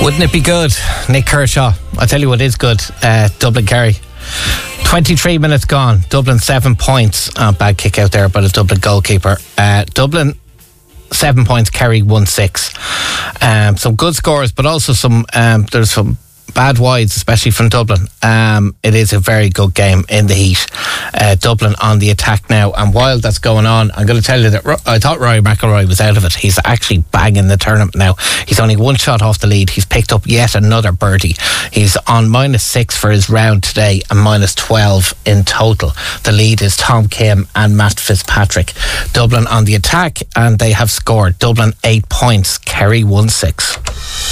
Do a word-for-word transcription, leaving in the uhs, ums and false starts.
Wouldn't it be good? Nick Kershaw. I'll tell you what is good. Uh, Dublin Kerry. twenty-three minutes gone. Dublin seven points. Oh, bad kick out there by the Dublin goalkeeper. Uh, Dublin seven points. Kerry one six. Um, some good scores, but also some. Um, there's some bad wides, especially from Dublin. Um, it is a very good game in the heat. Uh, Dublin on the attack now, and while that's going on, I'm going to tell you that Ro- I thought Rory McIlroy was out of it. He's actually banging the tournament now. He's only one shot off the lead. He's picked up yet another birdie. He's on minus six for his round today and minus twelve in total. The lead is Tom Kim and Matt Fitzpatrick. Dublin on the attack, and they have scored. Dublin eight points, Kerry one six.